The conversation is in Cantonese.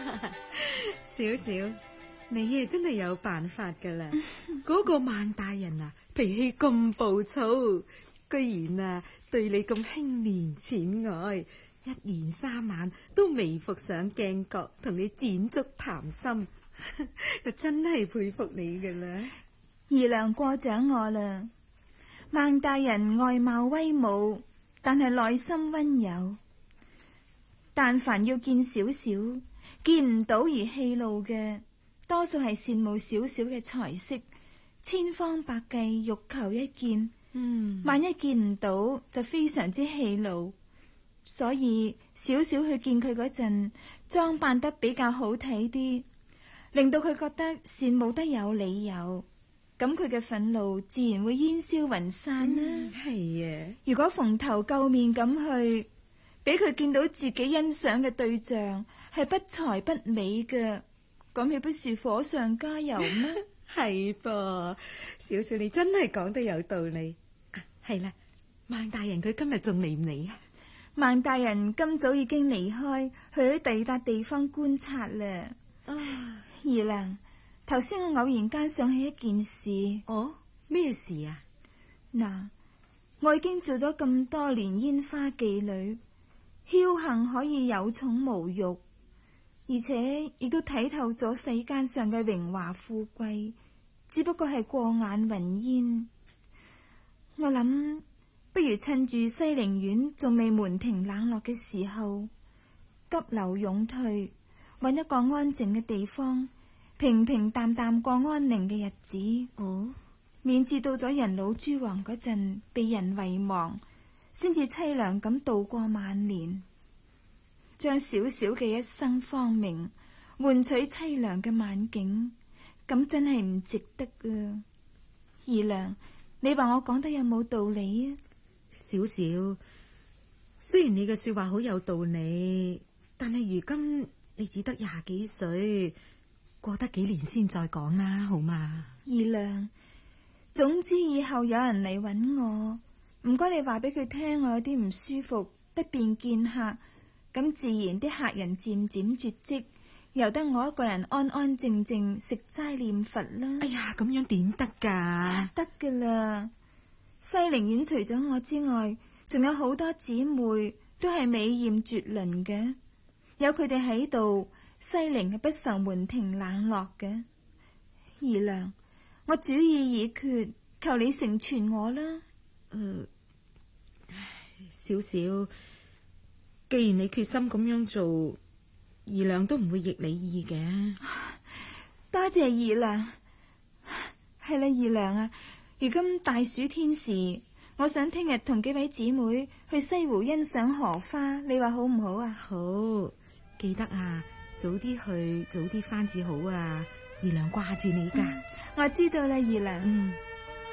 小小，你真係有辦法噶啦。嗰個孟大人啊，脾氣咁暴躁，居然啊對你咁輕憐淺愛，一連3晚都未復上鏡角同你剪足談心，真係佩服你噶啦。 姨娘過獎我啦。孟大人外貌威武，但係內心温柔。但凡要見小小，見唔到而氣怒嘅，多數係羨慕小小嘅才識，千方百計欲求一見。萬一見唔到就非常之氣怒。所以小小去見佢嗰陣，裝扮得比較好睇啲，令到佢覺得羨慕得有理由。咁佢嘅憤怒自然會煙消雲散啦。 係啊， 如果蓬頭垢面咁去，俾佢見到自己欣賞嘅對象係不才不美嘅，咁豈不是火上加油咩？ 係噃，小小你真係講得有道理。係啦，孟大人佢今日仲嚟唔嚟啊？ 孟大人今早已經離開，去咗第二笪地方觀察啦。姨娘，頭先我偶然間想起一件事。 哦，咩事啊？ 嗱，我已經做咗咁多年煙花妓女，僥倖可以有寵無欲，而且亦都睇透咗世間上嘅榮華富貴，只不過係過眼雲煙。我諗，不如趁住西陵院仲未門庭冷落嘅時候，急流勇退，揾一個安靜嘅地方，平平淡淡過安寧嘅日子。免至到咗人老珠黃嗰陣，被人遺忘，先至凄涼咁度過晚年，將小小嘅一生芳名換取凄涼嘅晚景，咁真係唔值得啊！姨娘，你話我講得有冇道理啊？ 小小，雖然你嘅說話好有道理，但係如今你只得20幾歲，過得幾年先再講啦，好嘛？ 姨娘，總之以後有人嚟搵我，唔該你話俾佢聽我有啲唔舒服，不便見客，咁自然啲客人漸漸絕迹，由得我一個人安安靜靜食齋念佛啦。 哎呀，咁樣點得噶？ 得噶啦，西陵院除咗我之外，仲有好多姊妹都係美艷絕倫嘅，有佢哋喺度，西陵係不受門庭冷落嘅。姨娘，我主意已決，求你成全我啦。 小小，既然你決心咁樣做，姨娘都唔會逆你意嘅。 多謝姨娘。係啦，姨娘啊，如今大暑天時，我想聽日同幾位姊妹去西湖欣賞荷花，你話好唔好啊？ 好，記得啊，早啲去，早啲翻至好啊。姨娘掛住你噶。 我知道啦，姨娘。